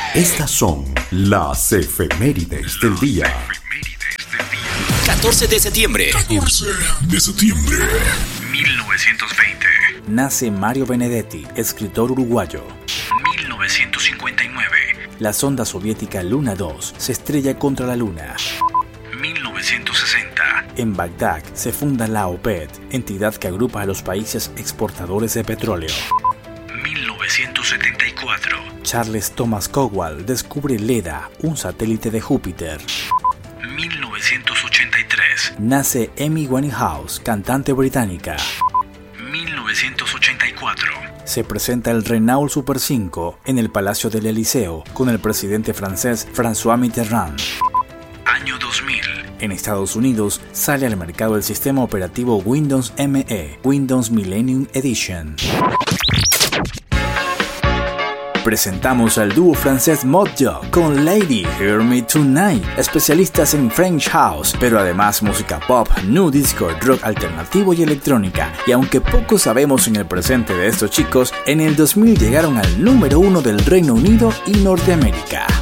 Estas son las efemérides del día. 14 de septiembre. 1920. Nace Mario Benedetti, escritor uruguayo. 1959. La sonda soviética Luna 2 se estrella contra la Luna. 1960. En Bagdad se funda la OPEP, entidad que agrupa a los países exportadores de petróleo. 1974. Charles Thomas Cowell descubre Leda, un satélite de Júpiter. 1983. Nace Amy Winehouse, cantante británica. 1984. Se presenta el Renault Super 5 en el Palacio del Eliseo con el presidente francés François Mitterrand. Año 2000. En Estados Unidos sale al mercado el sistema operativo Windows ME, Windows Millennium Edition. Presentamos al dúo francés Modjo con Lady Hear Me Tonight, especialistas en French House, pero además música pop, nu disco, rock alternativo y electrónica. Y aunque poco sabemos en el presente de estos chicos, en el 2000 llegaron al número 1 del Reino Unido y Norteamérica.